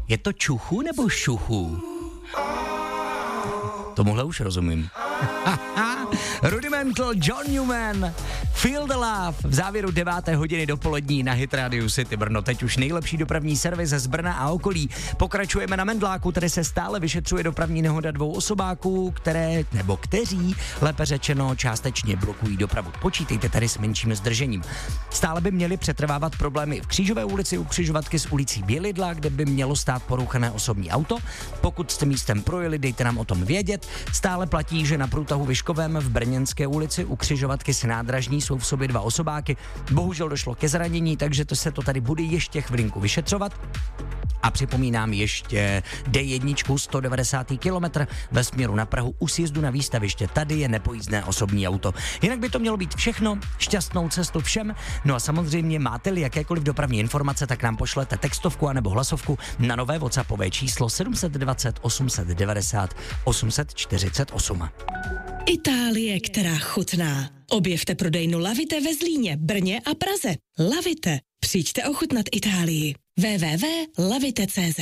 Je to čuchu nebo šuchu? Tomuhle už rozumím. Rudimental, John Newman, Feel the Love v závěru 9. hodiny dopolední na Hit Radio City Brno. Teď už nejlepší dopravní servis z Brna a okolí. Pokračujeme na Mendláku, tady se stále vyšetřuje dopravní nehoda 2 osobáků, kteří, lépe řečeno, částečně blokují dopravu. Počítejte tady s menším zdržením. Stále by měly přetrvávat problémy v Křížové ulici u křižovatky s ulicí Bělidla, kde by mělo stát porouchané osobní auto. Pokud jste místem projeli, dejte nám o tom vědět. Stále platí, že na průtahu Vyškovém v Brněnské ulici u křižovatky s nádražní jsou v sobě 2 osobáky. Bohužel došlo ke zranění, takže se to tady bude ještě chvilinku vyšetřovat. A připomínám ještě D1 190 km ve směru na Prahu u sjezdu na výstaviště. Tady je nepojízdné osobní auto. Jinak by to mělo být všechno. Šťastnou cestu všem. No a samozřejmě máte-li jakékoliv dopravní informace, tak nám pošlete textovku anebo hlasovku na nové WhatsAppové číslo 720 890 848. Itálie, která chutná. Objevte prodejnu Lavite ve Zlíně, Brně a Praze. Lavite. Přijďte ochutnat Itálii. www.lavite.cz.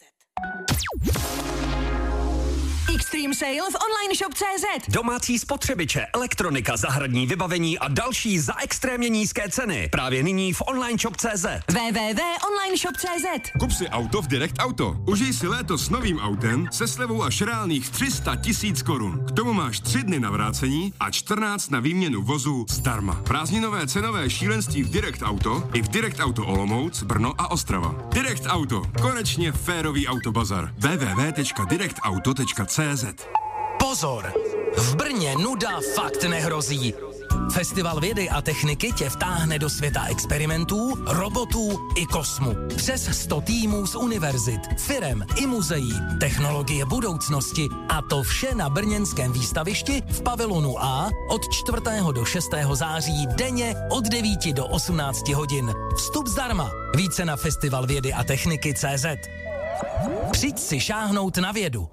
Extreme Sale v online shop.cz. Domácí spotřebiče, elektronika, zahradní vybavení a další za extrémně nízké ceny. Právě nyní v online shop.cz. www.onlineshop.cz. Kup si auto v Direct Auto. Užij si léto s novým autem se slevou až reálných 300 000 korun. K tomu máš 3 dny na vrácení a 14 na výměnu vozu zdarma. Prázdninové cenové šílenství v Direct Auto i v Direct Auto Olomouc, Brno a Ostrava. Direct Auto. Konečně férový autobazar. www.directauto.cz. Pozor! V Brně nuda fakt nehrozí. Festival vědy a techniky tě vtáhne do světa experimentů, robotů i kosmu. Přes 100 týmů z univerzit, firem i muzeí, technologie budoucnosti a to vše na brněnském výstavišti v pavilonu A od 4. do 6. září denně od 9 do 18 hodin. Vstup zdarma. Více na festival vědy a techniky CZ. Přijď si šáhnout na vědu.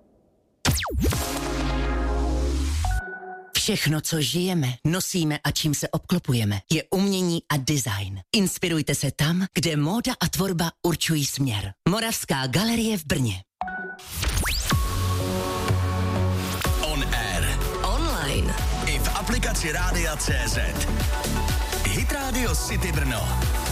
Všechno, co žijeme, nosíme a čím se obklopujeme, je umění a design. Inspirujte se tam, kde móda a tvorba určují směr. Moravská galerie v Brně. On air. Online. I v aplikaci Rádia CZ. Hit Radio City Brno.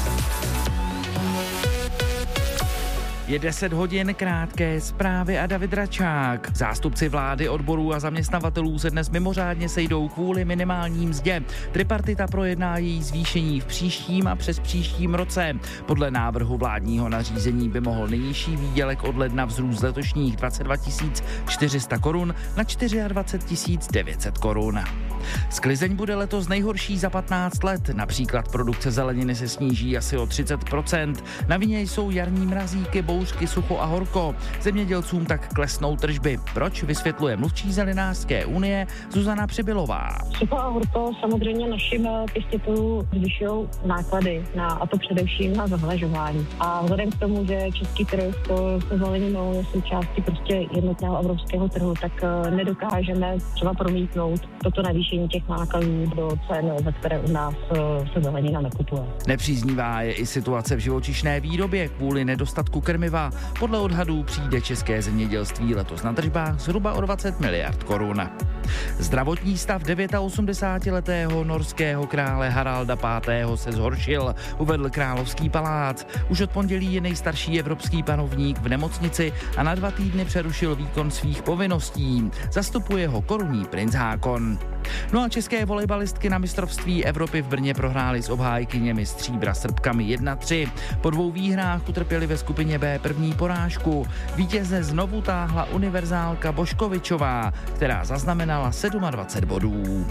Je 10 hodin, krátké zprávy a David Račák. Zástupci vlády, odborů a zaměstnavatelů se dnes mimořádně sejdou kvůli minimální mzdě. Tripartita projedná její zvýšení v příštím a přes příštím roce. Podle návrhu vládního nařízení by mohl nejnižší výdělek od ledna vzrůst z letošních 22 400 korun na 24 900 korun. Sklizeň bude letos nejhorší za 15 let. Například produkce zeleniny se sníží asi o 30%. Na vině jsou jarní mrazíky, bouřky, sucho a horko. Zemědělcům tak klesnou tržby. Proč, vysvětluje mluvčí Zelenářské unie Zuzana Přibylová. Sucho a horko samozřejmě našim pěstitelům zvyšují náklady, a to především na zahlažování. A vzhledem k tomu, že český trh se zeleninou je součástí prostě jednotného evropského trhu, tak nedokážeme třeba promítnout toto navýšení těch nákladů do cen, za které u nás se zelenina nakupuje. Nepříznivá je i situace v živočišné výrobě kvůli nedostatku krmiva. Podle odhadů přijde české zemědělství letos na tržbách zhruba o 20 miliard korun. Zdravotní stav 89letého norského krále Haralda V. se zhoršil, uvedl Královský palác. Už od pondělí je nejstarší evropský panovník v nemocnici a na 2 týdny přerušil výkon svých povinností. Zastupuje ho korunní princ Hákon. No a české volejbalistky na mistrovství Evropy v Brně prohrály s obhájkyněmi stříbra Srbkami 1-3. Po 2 výhrách utrpěli ve skupině B první porážku. Vítěze znovu táhla univerzálka Boškovičová, která zaznamenala 27 bodů.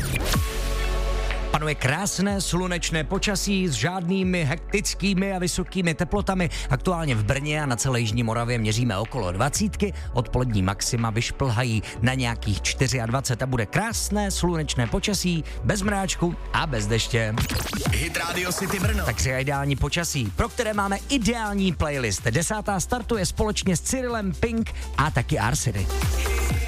Panuje krásné slunečné počasí s žádnými hektickými a vysokými teplotami. Aktuálně v Brně a na celé jižní Moravě měříme okolo 20. Odpolední maxima vyšplhají na nějakých 24 a bude krásné slunečné počasí bez mráčku a bez deště. Hit Radio City Brno. Takže ideální počasí, pro které máme ideální playlist. 10. startuje společně s Cyrilem, Pink a taky Arsidy.